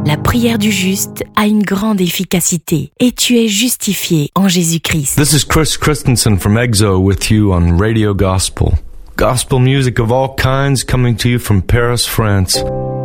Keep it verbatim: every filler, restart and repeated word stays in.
La prière du juste a une grande efficacité et tu es justifié en Jésus-Christ. This is Chris Christensen from EXO with you on Radio Gospel. Gospel music of all kinds coming to you from Paris, France.